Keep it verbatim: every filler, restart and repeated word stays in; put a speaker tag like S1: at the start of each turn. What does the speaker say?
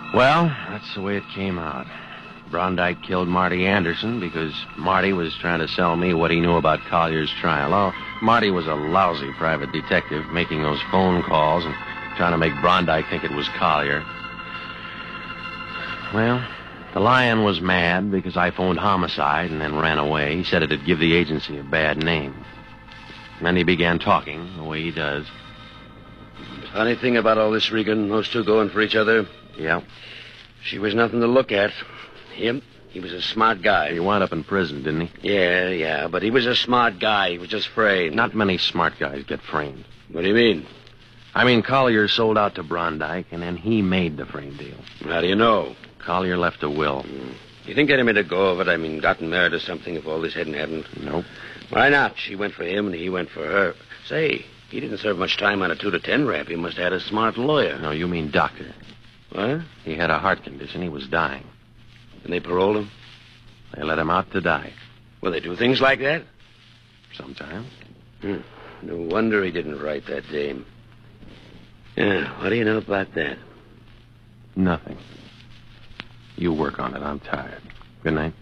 S1: Well, that's the way it came out. Brondike killed Marty Anderson because Marty was trying to sell me what he knew about Collier's trial. Oh, Marty was a lousy private detective, making those phone calls and trying to make Brondike think it was Collier. Well, the Lion was mad because I phoned homicide and then ran away. He said it'd give the agency a bad name. And then he began talking the way he does.
S2: Funny thing about all this, Regan, those two going for each other.
S1: Yeah.
S2: She was nothing to look at. Him, he was a smart guy.
S1: He wound up in prison, didn't he?
S2: Yeah, yeah, but he was a smart guy. He was just framed.
S1: Not many smart guys get framed.
S2: What do you mean?
S1: I mean, Collier sold out to Brondike, and then he made the frame deal.
S2: How do you know?
S1: Collier left a will.
S2: Mm. You think they'd have made a go of it? I mean, gotten married or something if all this hadn't happened?
S1: Nope.
S2: Why not? She went for him and he went for her. Say, he didn't serve much time on a two to ten rap. He must have had a smart lawyer.
S1: No, you mean doctor.
S2: What?
S1: He had a heart condition. He was dying.
S2: And they paroled him?
S1: They let him out to die.
S2: Well, they do things like that?
S1: Sometimes.
S2: Hmm. No wonder he didn't write that dame. Yeah, what do you know about that?
S1: Nothing. You work on it. I'm tired. Good night.